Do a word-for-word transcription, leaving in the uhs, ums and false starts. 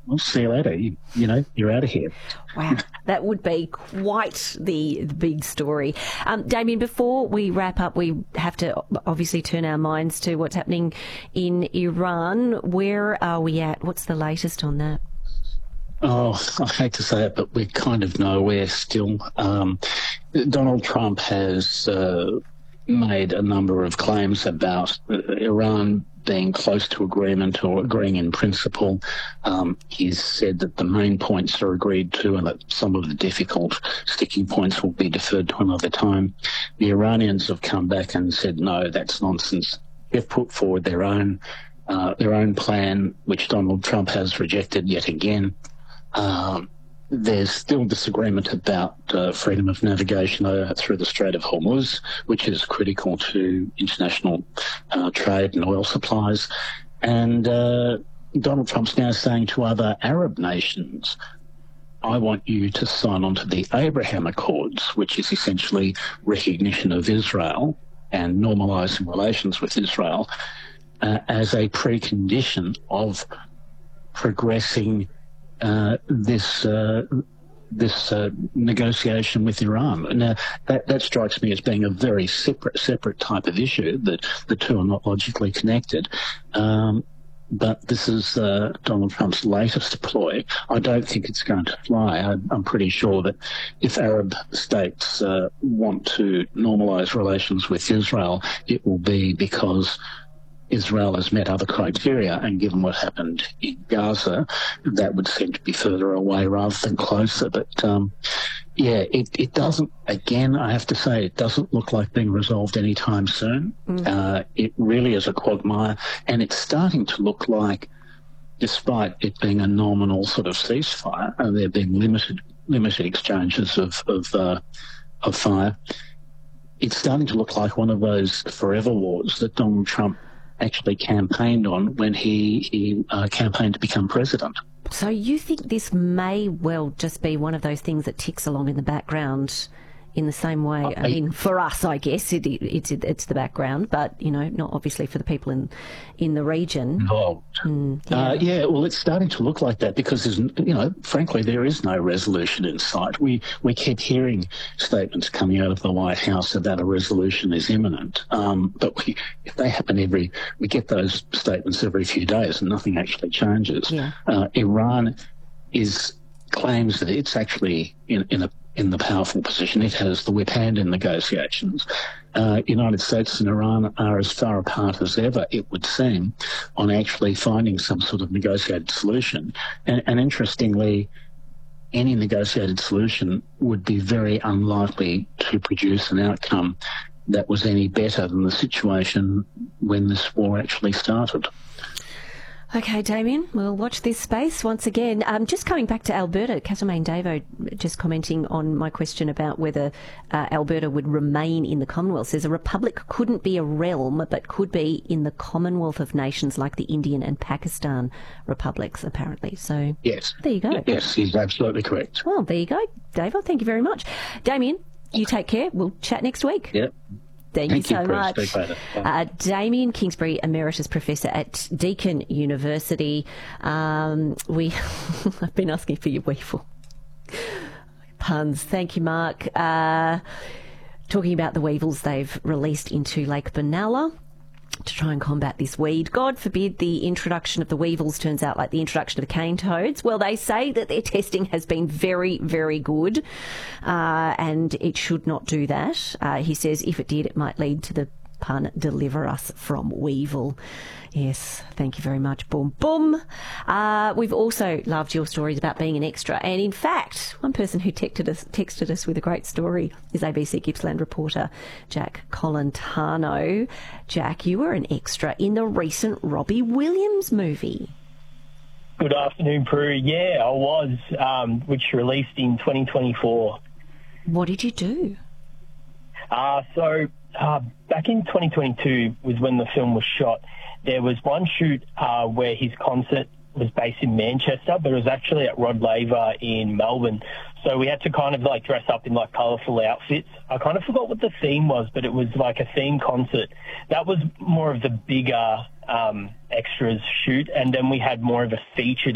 Well, see you later. You, you know, you're out of here. Wow, that would be quite the, the big story. Um, Damien, before we wrap up, we have to obviously turn our minds to what's happening in Iran. Where are we at? What's the latest on that? Oh, I hate to say it, but we're kind of nowhere still. Um, Donald Trump has uh, made a number of claims about Iran being close to agreement or agreeing in principle. Um, he's said that the main points are agreed to and that some of the difficult sticking points will be deferred to another time. The Iranians have come back and said, no, that's nonsense. They've put forward their own, uh, their own plan, which Donald Trump has rejected yet again. Um, there's still disagreement about uh, freedom of navigation uh, through the Strait of Hormuz, which is critical to international uh, trade and oil supplies. And uh, Donald Trump's now saying to other Arab nations, I want you to sign on to the Abraham Accords, which is essentially recognition of Israel and normalising relations with Israel uh, as a precondition of progressing Uh, this uh, this uh, negotiation with Iran. Now, that, that strikes me as being a very separate separate type of issue, that the two are not logically connected. Um, but this is uh, Donald Trump's latest ploy. I don't think it's going to fly. I, I'm pretty sure that if Arab states uh, want to normalise relations with Israel, it will be because Israel has met other criteria, and given what happened in Gaza, that would seem to be further away rather than closer. But, um, yeah, it, it doesn't, again, I have to say, it doesn't look like being resolved anytime soon. Mm. Uh, it really is a quagmire, and it's starting to look like, despite it being a nominal sort of ceasefire, and there being limited limited exchanges of, of, uh, of fire, it's starting to look like one of those forever wars that Donald Trump actually campaigned on when he, he uh, campaigned to become president. So you think this may well just be one of those things that ticks along in the background in the same way? I, I mean, for us, I guess it, it, it's it's the background, but, you know, not obviously for the people in in the region. Involved. Mm, yeah. Uh, yeah, well, it's starting to look like that because, there's, you know, frankly, there is no resolution in sight. We we keep hearing statements coming out of the White House about a resolution is imminent, um, but we, if they happen every, we get those statements every few days and nothing actually changes. Yeah. Uh, Iran is claims that it's actually in, in a in the powerful position. It has the whip hand in negotiations. Uh, United States and Iran are as far apart as ever, it would seem, on actually finding some sort of negotiated solution. And, and interestingly, any negotiated solution would be very unlikely to produce an outcome that was any better than the situation when this war actually started. Okay, Damien, we'll watch this space once again. Um, just coming back to Alberta, Castlemaine Davo just commenting on my question about whether uh, Alberta would remain in the Commonwealth, says a republic couldn't be a realm but could be in the Commonwealth of nations like the Indian and Pakistan republics, apparently. So yes, there you go. Yes, he's absolutely correct. Well, there you go, Davo. Thank you very much. Damien, you take care. We'll chat next week. Yep. Thank, Thank you so you, much. Uh, Damien Kingsbury, Emeritus Professor at Deakin University. Um, we, I've been asking for your weevil puns. Thank you, Mark. Uh, talking about the weevils they've released into Lake Benalla to try and combat this weed. God forbid the introduction of the weevils turns out like the introduction of the cane toads. Well, they say that their testing has been very, very good, uh, and it should not do that. Uh, he says if it did, it might lead to the pun, deliver us from weevil. Yes, thank you very much. Boom, boom. Uh, we've also loved your stories about being an extra. And in fact, one person who texted us, texted us with a great story is A B C Gippsland reporter Jack Colantano. Jack, you were an extra in the recent Robbie Williams movie. Good afternoon, Prue. Yeah, I was, um, which released in twenty twenty-four. What did you do? Uh, so uh, back in twenty twenty-two was when the film was shot. There was one shoot uh, where his concert was based in Manchester, but it was actually at Rod Laver in Melbourne. So we had to kind of like dress up in like colourful outfits. I kind of forgot what the theme was, but it was like a theme concert. That was more of the bigger um, extras shoot, and then we had more of a featured